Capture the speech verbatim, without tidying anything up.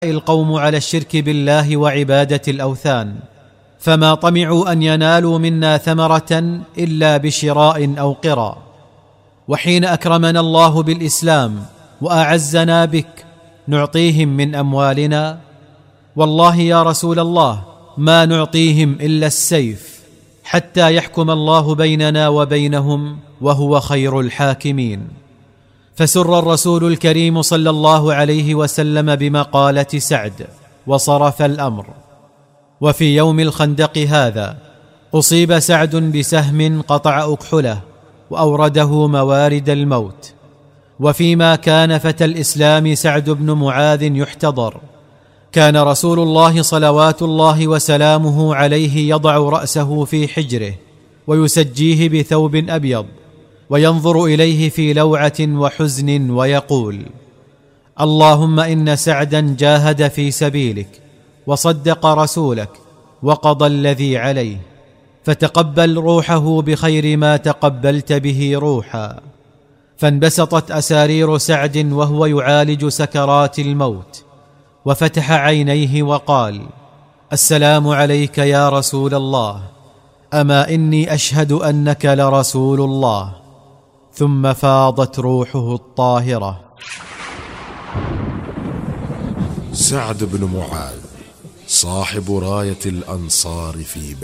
القوم على الشرك بالله وعبادة الأوثان، فما طمعوا أن ينالوا منا ثمرة إلا بشراء أو قراء. وحين أكرمنا الله بالإسلام وأعزنا بك نعطيهم من أموالنا؟ والله يا رسول الله ما نعطيهم إلا السيف حتى يحكم الله بيننا وبينهم وهو خير الحاكمين. فسر الرسول الكريم صلى الله عليه وسلم بمقالة سعد وصرف الأمر. وفي يوم الخندق هذا أصيب سعد بسهم قطع أكحله وأورده موارد الموت. وفيما كان فتى الإسلام سعد بن معاذ يحتضر، كان رسول الله صلوات الله وسلامه عليه يضع رأسه في حجره ويسجيه بثوب أبيض وينظر إليه في لوعة وحزن ويقول: اللهم إن سعدا جاهد في سبيلك وصدق رسولك وقضى الذي عليه، فتقبل روحه بخير ما تقبلت به روحا. فانبسطت أسارير سعد وهو يعالج سكرات الموت، وفتح عينيه وقال: السلام عليك يا رسول الله، أما إني أشهد أنك لرسول الله. ثم فاضت روحه الطاهرة. سعد بن معاذ صاحب راية الأنصار في